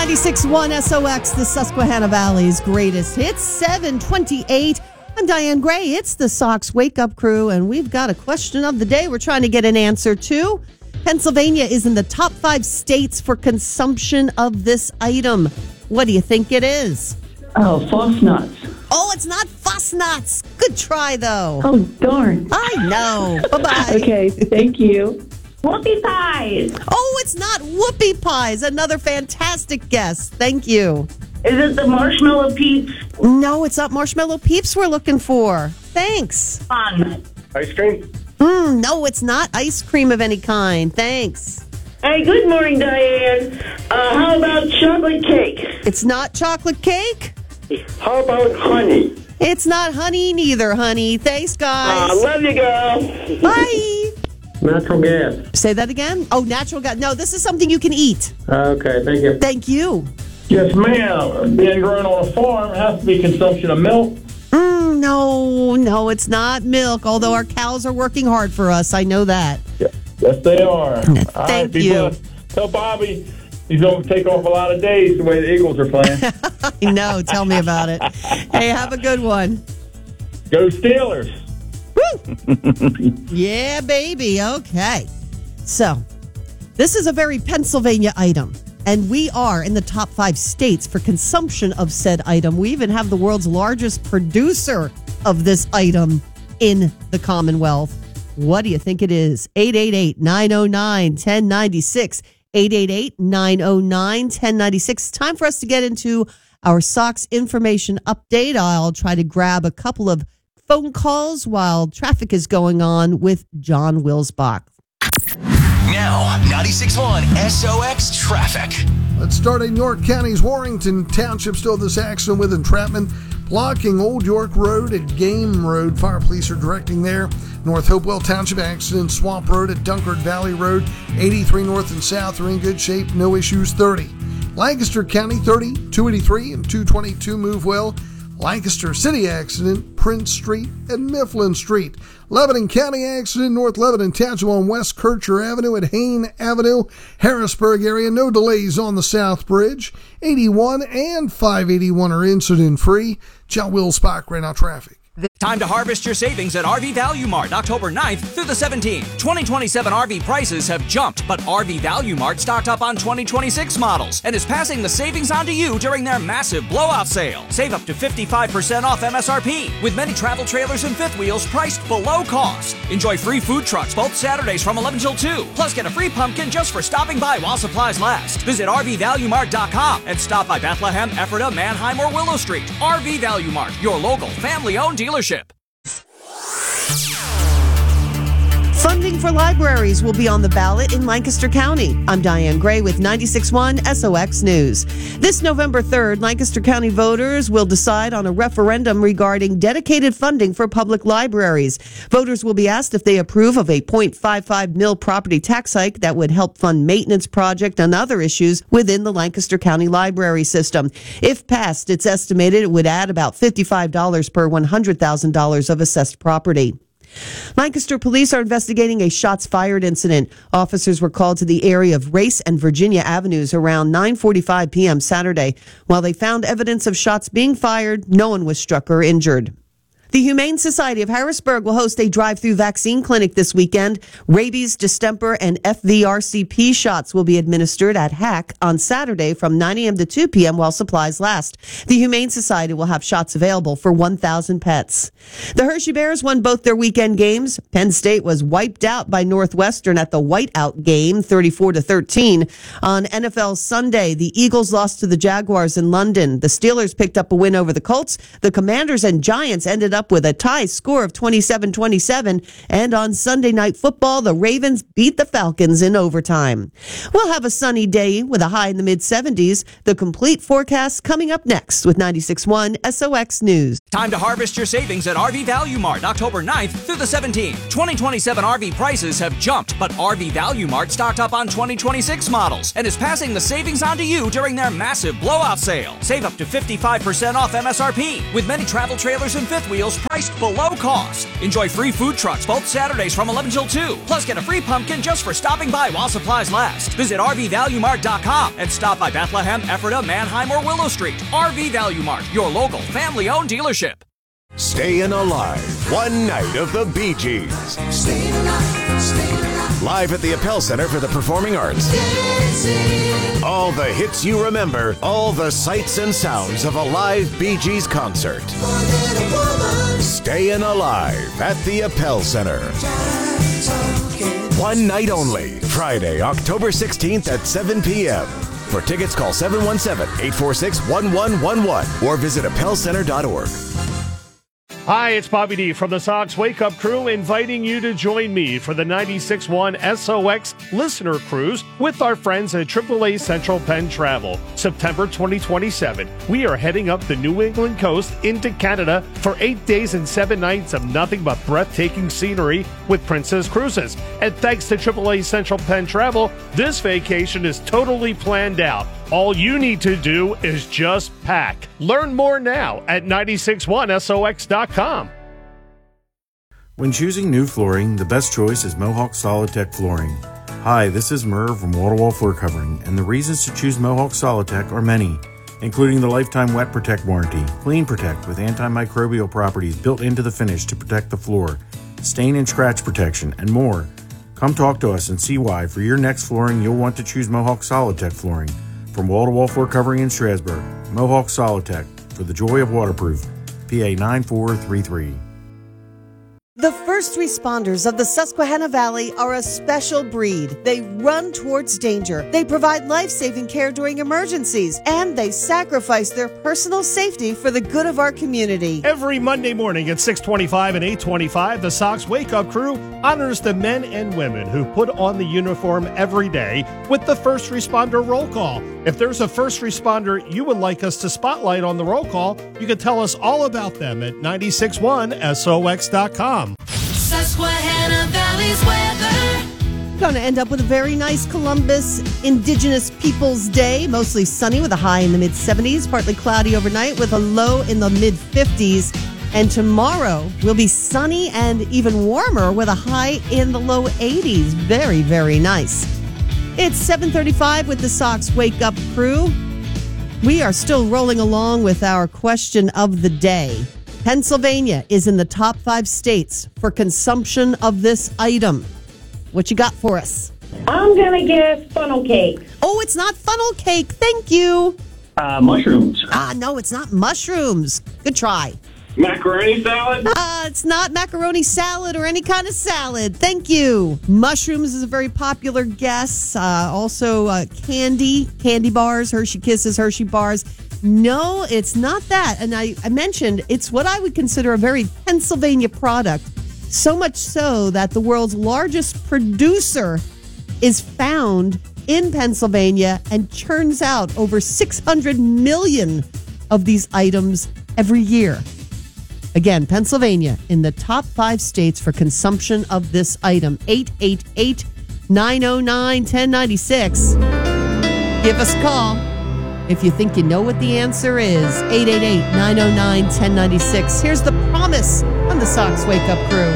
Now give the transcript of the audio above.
96.1 SOX, the Susquehanna Valley's greatest hits, 7:28. I'm Diane Gray. It's the Sox Wake Up Crew, and we've got a question of the day we're trying to get an answer to. Pennsylvania is in the top 5 states for consumption of this item. What do you think it is? Oh, false nuts. Oh, it's not fuss nuts. Good try, though. Oh, darn. I know. Bye-bye. Okay, thank you. Whoopie pies. Oh, it's not whoopie pies. Another fantastic guess. Thank you. Is it the marshmallow peeps? No, it's not marshmallow peeps we're looking for. Thanks. Fun. Ice cream? No, it's not ice cream of any kind. Thanks. Hey, good morning, Diane. How about chocolate cake? It's not chocolate cake. How about honey? It's not honey neither, honey. Thanks, guys. Love you, girl. Bye. Natural gas. Say that again? Oh, natural gas. No, this is something you can eat. Okay, thank you. Thank you. Yes, ma'am. Being grown on a farm has to be consumption of milk. No, it's not milk, although our cows are working hard for us. I know that. Yes, they are. Thank you. Tell Bobby he's going to take off a lot of days the way the Eagles are playing. I know. Tell me about it. Hey, have a good one. Go Steelers. Woo! Yeah, baby. Okay. So, this is a very Pennsylvania item, and we are in the top 5 states for consumption of said item. We even have the world's largest producer of this item in the Commonwealth. What do you think it is? 888-909-1096. 888-909-1096. Time for us to get into our Sox information update. I'll try to grab a couple of phone calls while traffic is going on with John Wilsbach. Now, 96.1 SOX Traffic. Let's start in York County's Warrington Township. Still this accident with entrapment blocking Old York Road at Game Road. Fire police are directing there. North Hopewell Township accident, Swamp Road at Dunkard Valley Road. 83 north and south are in good shape. No issues. 30. Lancaster County 30, 283 and 222 move well. Lancaster City accident, Prince Street and Mifflin Street. Lebanon County accident, North Lebanon Township on West Kircher Avenue at Hain Avenue. Harrisburg area, no delays on the South Bridge. 81 and 581 are incident free. John Wilsbach, right now traffic. Time to harvest your savings at RV Value Mart, October 9th through the 17th. 2027 RV prices have jumped, but RV Value Mart stocked up on 2026 models and is passing the savings on to you during their massive blowout sale. Save up to 55% off MSRP, with many travel trailers and fifth wheels priced below cost. Enjoy free food trucks both Saturdays from 11 till 2. Plus, get a free pumpkin just for stopping by while supplies last. Visit RVValueMart.com and stop by Bethlehem, Ephrata, Manheim, or Willow Street. RV Value Mart, your local family-owned dealership. Funding for libraries will be on the ballot in Lancaster County. I'm Diane Gray with 96.1 SOX News. This November 3rd, Lancaster County voters will decide on a referendum regarding dedicated funding for public libraries. Voters will be asked if they approve of a 0.55 mil property tax hike that would help fund maintenance project and other issues within the Lancaster County library system. If passed, it's estimated it would add about $55 per $100,000 of assessed property. Lancaster police are investigating a shots fired incident. Officers were called to the area of Race and Virginia Avenues around 9:45 p.m. Saturday. While they found evidence of shots being fired, no one was struck or injured. The Humane Society of Harrisburg will host a drive-through vaccine clinic this weekend. Rabies, distemper, and FVRCP shots will be administered at HAC on Saturday from 9 a.m. to 2 p.m. while supplies last. The Humane Society will have shots available for 1,000 pets. The Hershey Bears won both their weekend games. Penn State was wiped out by Northwestern at the whiteout game, 34-13. On NFL Sunday, the Eagles lost to the Jaguars in London. The Steelers picked up a win over the Colts. The Commanders and Giants ended up with a tie score of 27-27. And on Sunday Night Football, the Ravens beat the Falcons in overtime. We'll have a sunny day with a high in the mid-70s. The complete forecast coming up next with 96.1 SOX News. Time to harvest your savings at RV Value Mart, October 9th through the 17th. 2027 RV prices have jumped, but RV Value Mart stocked up on 2026 models and is passing the savings on to you during their massive blowout sale. Save up to 55% off MSRP, with many travel trailers and fifth wheels meals priced below cost. Enjoy free food trucks both Saturdays from 11 till 2. Plus, get a free pumpkin just for stopping by while supplies last. Visit RVValueMart.com and stop by Bethlehem, Ephrata, Manheim, or Willow Street. RV Value Mart, your local family-owned dealership. Staying Alive, one night of the Bee Gees. Live at the Appel Center for the Performing Arts. All the hits you remember, all the sights and sounds of a live Bee Gees concert. Staying Alive at the Appel Center. One night only, Friday, October 16th at 7 p.m. For tickets, call 717-846-1111 or visit appelcenter.org. Hi, it's Bobby D from the Sox Wake Up Crew, inviting you to join me for the 96.1 SOX Listener Cruise with our friends at AAA Central Penn Travel. September 2027, we are heading up the New England coast into Canada for 8 days and 7 nights of nothing but breathtaking scenery with Princess Cruises. And thanks to AAA Central Penn Travel, this vacation is totally planned out. All you need to do is just pack. Learn more now at 961sox.com. When choosing new flooring, the best choice is Mohawk Solidtech Flooring. Hi, this is Merv from Wall-to-Wall Floor Covering, and the reasons to choose Mohawk Solidtech are many, including the lifetime Wet Protect warranty, Clean Protect with antimicrobial properties built into the finish to protect the floor, stain and scratch protection, and more. Come talk to us and see why for your next flooring you'll want to choose Mohawk Solidtech Flooring. From Wall-to-Wall Floor Covering in Strasburg, Mohawk Solidtech, for the joy of waterproof, PA 9433. The first responders of the Susquehanna Valley are a special breed. They run towards danger. They provide life-saving care during emergencies, and they sacrifice their personal safety for the good of our community. Every Monday morning at 6:25 and 8:25, the Sox Wake Up Crew honors the men and women who put on the uniform every day with the first responder roll call. If there's a first responder you would like us to spotlight on the roll call, you can tell us all about them at 961sox.com. Susquehanna Valley's weather. Going to end up with a very nice Columbus Indigenous Peoples Day. Mostly sunny with a high in the mid-70s, partly cloudy overnight with a low in the mid-50s. And tomorrow will be sunny and even warmer with a high in the low 80s. Very, very nice. It's 7:35 with the Sox Wake Up Crew. We are still rolling along with our question of the day. Pennsylvania is in the top 5 states for consumption of this item. What you got for us? I'm going to guess funnel cake. Oh, it's not funnel cake. Thank you. Mushrooms. No, it's not mushrooms. Good try. Macaroni salad? It's not macaroni salad or any kind of salad. Thank you. Mushrooms is a very popular guess. Also, candy bars, Hershey Kisses, Hershey bars. No, it's not that. And I mentioned it's what I would consider a very Pennsylvania product. So much so that the world's largest producer is found in Pennsylvania and churns out over 600 million of these items every year. Again, Pennsylvania in the top 5 states for consumption of this item. 888-909-1096. Give us a call if you think you know what the answer is. 888-909-1096. Here's The Promise on the Sox Wake Up Crew.